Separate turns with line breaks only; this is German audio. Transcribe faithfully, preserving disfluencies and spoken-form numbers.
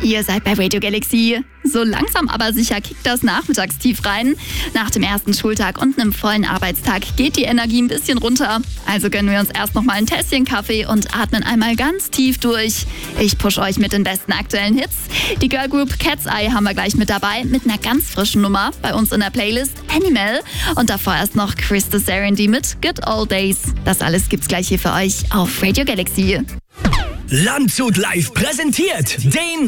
Ihr seid bei Radio Galaxy. So langsam aber sicher kickt das Nachmittagstief rein. Nach dem ersten Schultag und einem vollen Arbeitstag geht die Energie ein bisschen runter. Also gönnen wir uns erst noch mal ein Tässchen Kaffee und atmen einmal ganz tief durch. Ich push euch mit den besten aktuellen Hits. Die Girl Group Cat's Eye haben wir gleich mit dabei, mit einer ganz frischen Nummer bei uns in der Playlist Animal. Und davor erst noch Chris the Serenity mit Good Old Days. Das alles gibt's gleich hier für euch auf Radio Galaxy.
Landshut Live präsentiert den